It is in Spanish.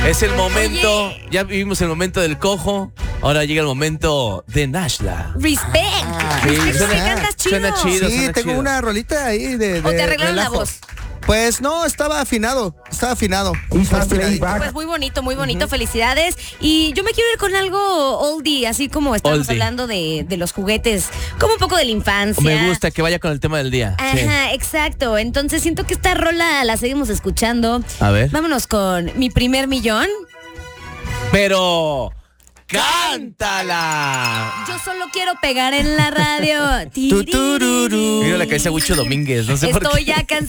Es el momento, Oye. ya vivimos el momento del cojo, ahora llega el momento de Nashla. Respect. Sí, Respect, suena- me cantas chido. suena chido. Sí, tengo chido. una rolita ahí de ¿O te arreglaron la relajo. voz? Pues no, estaba afinado. Estaba afinadito. Pues muy bonito, felicidades. Y yo me quiero ir con algo oldie, así como estamos Oldie. hablando de los juguetes, como un poco de la infancia. Me gusta que vaya con el tema del día. Sí. Ajá, exacto. Entonces siento que esta rola la seguimos escuchando. A ver. Vámonos con Mi Primer Millón. Pero cántala. Yo solo quiero pegar en la radio. Tutururu. Mira la cabeza de Huicho Domínguez, no sé por Estoy qué. ya cansada